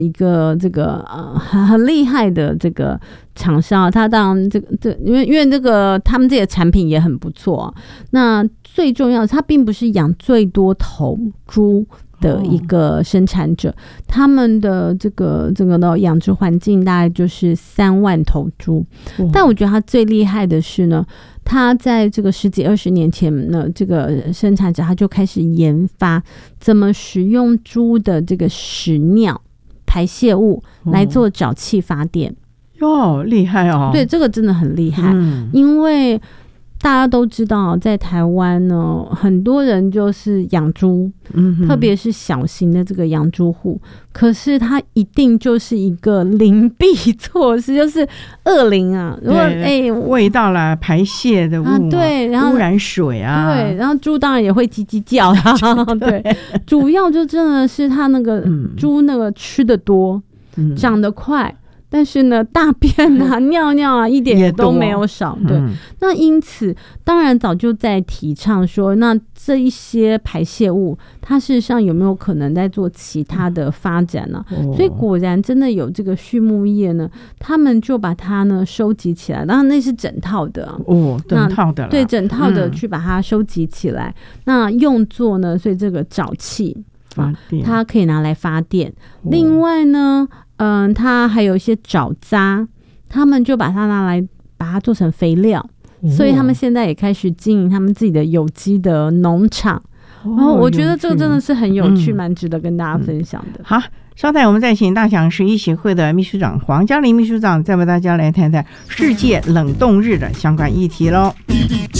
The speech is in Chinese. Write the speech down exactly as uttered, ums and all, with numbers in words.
一个这个呃很很厉害的这个厂商，他当然这个这因为因为这个他们这些产品也很不错、啊。那最重要的，他并不是养最多头猪的一个生产者，哦、他们的这个这个的养殖环境大概就是三万头猪。哦、但我觉得他最厉害的是呢，他在这个十几二十年前呢，这个生产者他就开始研发怎么使用猪的这个屎尿排泄物来做沼气发电。 哟，厉害哦！ 对，这个真的很厉害，嗯、因为大家都知道，在台湾呢，很多人就是养猪，嗯、特别是小型的这个养猪户，可是它一定就是一个邻避措施，就是恶邻啊。如果哎， 味道啦、排泄的物、啊， 对，然后污染水啊， 对，然后猪当然也会叽叽叫啊，对，主要就真的是它那个猪那个吃的多，嗯、长得快。但是呢，大便啊、尿尿啊，一点也都没有少。对，嗯、那因此，当然早就在提倡说，那这一些排泄物，它事实上有没有可能在做其他的发展呢、啊？哦、所以果然真的有这个畜牧业呢，他们就把它呢收集起来，当然那是整套的、啊、 哦，整套的啦， 对，整套的去把它收集起来，嗯、那用作呢，所以这个沼气发电，它可以拿来发电。哦、另外呢。嗯，它还有一些沼渣，他们就把它拿来把它做成肥料，哦、所以他们现在也开始经营他们自己的有机的农场。然后、哦、我觉得这个真的是很有趣，蛮、嗯、值得跟大家分享的。 嗯、好，稍待我们再请大强食医协会的秘书长黄嘉玲秘书长再为大家来谈谈世界冷冻日的相关议题咯。